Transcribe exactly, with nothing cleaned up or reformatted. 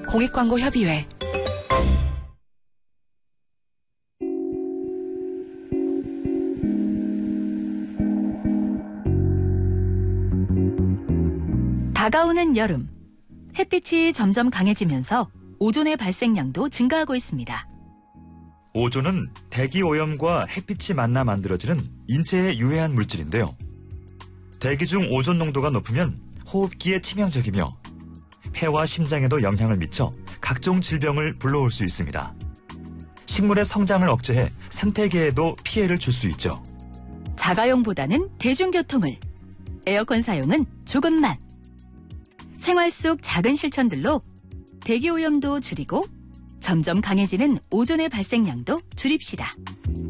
공익광고협의회. 다가오는 여름, 햇빛이 점점 강해지면서 오존의 발생량도 증가하고 있습니다. 오존은 대기 오염과 햇빛이 만나 만들어지는 인체에 유해한 물질인데요. 대기 중 오존 농도가 높으면 호흡기에 치명적이며 폐와 심장에도 영향을 미쳐 각종 질병을 불러올 수 있습니다. 식물의 성장을 억제해 생태계에도 피해를 줄 수 있죠. 자가용보다는 대중교통을, 에어컨 사용은 조금만. 생활 속 작은 실천들로 대기오염도 줄이고 점점 강해지는 오존의 발생량도 줄입시다.